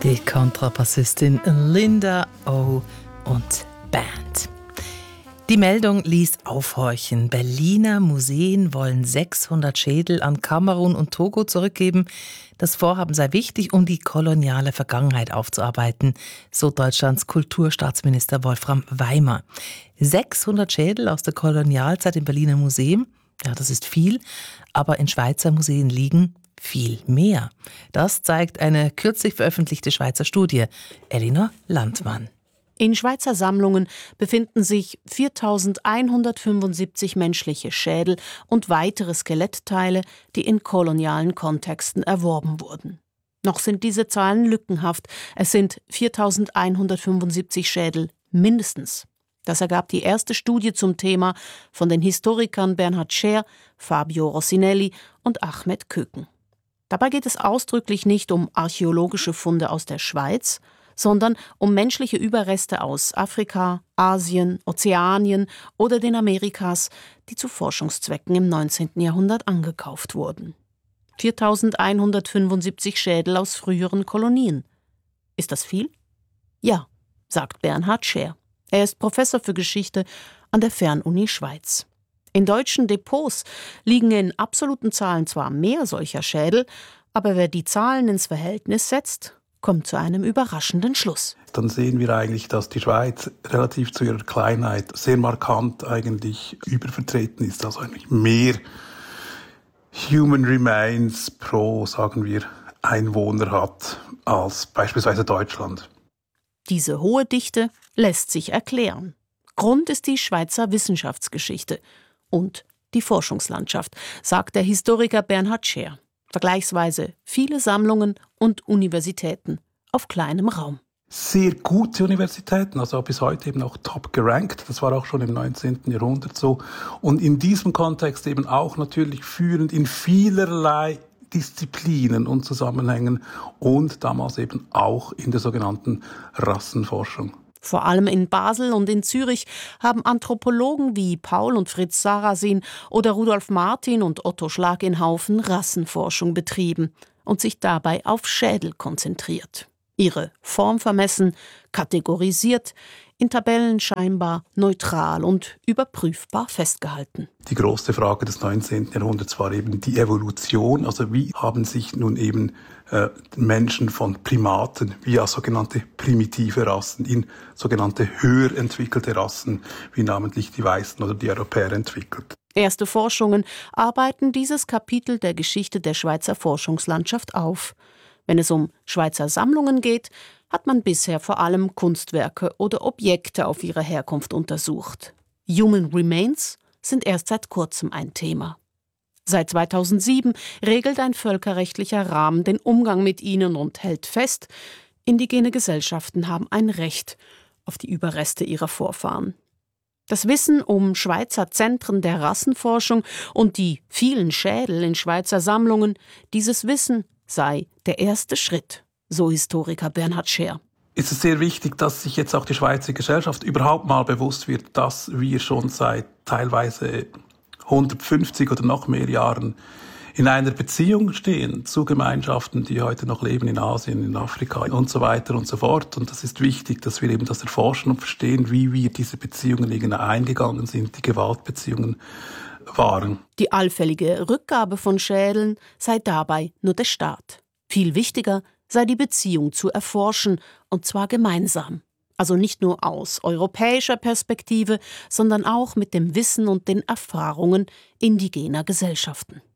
Die Kontrabassistin Linda O. und Band. Die Meldung ließ aufhorchen. Berliner Museen wollen 600 Schädel an Kamerun und Togo zurückgeben. Das Vorhaben sei wichtig, um die koloniale Vergangenheit aufzuarbeiten, so Deutschlands Kulturstaatsminister Wolfram Weimer. 600 Schädel aus der Kolonialzeit im Berliner Museum, ja, das ist viel, aber in Schweizer Museen liegen viel mehr. Das zeigt eine kürzlich veröffentlichte Schweizer Studie. Elinor Landmann. In Schweizer Sammlungen befinden sich 4.175 menschliche Schädel und weitere Skelettteile, die in kolonialen Kontexten erworben wurden. Noch sind diese Zahlen lückenhaft. Es sind 4.175 Schädel mindestens. Das ergab die erste Studie zum Thema von den Historikern Bernhard Scher, Fabio Rossinelli und Ahmed Köken. Dabei geht es ausdrücklich nicht um archäologische Funde aus der Schweiz, sondern um menschliche Überreste aus Afrika, Asien, Ozeanien oder den Amerikas, die zu Forschungszwecken im 19. Jahrhundert angekauft wurden. 4.175 Schädel aus früheren Kolonien. Ist das viel? Ja, sagt Bernhard Scher. Er ist Professor für Geschichte an der Fernuni Schweiz. In deutschen Depots liegen in absoluten Zahlen zwar mehr solcher Schädel, aber wer die Zahlen ins Verhältnis setzt, kommt zu einem überraschenden Schluss. Dann sehen wir eigentlich, dass die Schweiz relativ zu ihrer Kleinheit sehr markant eigentlich übervertreten ist. Also eigentlich mehr Human Remains pro, sagen wir, Einwohner hat als beispielsweise Deutschland. Diese hohe Dichte lässt sich erklären. Grund ist die Schweizer Wissenschaftsgeschichte und die Forschungslandschaft, sagt der Historiker Bernhard Scher. Vergleichsweise viele Sammlungen und Universitäten auf kleinem Raum. Sehr gute Universitäten, also bis heute eben auch top gerankt. Das war auch schon im 19. Jahrhundert so. Und in diesem Kontext eben auch natürlich führend in vielerlei Disziplinen und Zusammenhängen und damals eben auch in der sogenannten Rassenforschung. Vor allem in Basel und in Zürich haben Anthropologen wie Paul und Fritz Sarrazin oder Rudolf Martin und Otto Schlagenhaufen Rassenforschung betrieben und sich dabei auf Schädel konzentriert. Ihre Form vermessen, kategorisiert, in Tabellen scheinbar neutral und überprüfbar festgehalten. Die große Frage des 19. Jahrhunderts war eben die Evolution. Also wie haben sich nun eben Menschen von Primaten via sogenannte primitive Rassen in sogenannte höher entwickelte Rassen, wie namentlich die Weißen oder die Europäer, entwickelt. Erste Forschungen arbeiten dieses Kapitel der Geschichte der Schweizer Forschungslandschaft auf. Wenn es um Schweizer Sammlungen geht, hat man bisher vor allem Kunstwerke oder Objekte auf ihre Herkunft untersucht. Human Remains sind erst seit kurzem ein Thema. Seit 2007 regelt ein völkerrechtlicher Rahmen den Umgang mit ihnen und hält fest, indigene Gesellschaften haben ein Recht auf die Überreste ihrer Vorfahren. Das Wissen um Schweizer Zentren der Rassenforschung und die vielen Schädel in Schweizer Sammlungen, dieses Wissen sei der erste Schritt, so Historiker Bernhard Scher. Es ist sehr wichtig, dass sich jetzt auch die Schweizer Gesellschaft überhaupt mal bewusst wird, dass wir schon seit teilweise 150 oder noch mehr Jahren in einer Beziehung stehen zu Gemeinschaften, die heute noch leben in Asien, in Afrika und so weiter und so fort. Und das ist wichtig, dass wir eben das erforschen und verstehen, wie wir diese Beziehungen irgendwie eingegangen sind, die Gewaltbeziehungen waren. Die allfällige Rückgabe von Schädeln sei dabei nur der Start. Viel wichtiger sei die Beziehung zu erforschen, und zwar gemeinsam. Also nicht nur aus europäischer Perspektive, sondern auch mit dem Wissen und den Erfahrungen indigener Gesellschaften.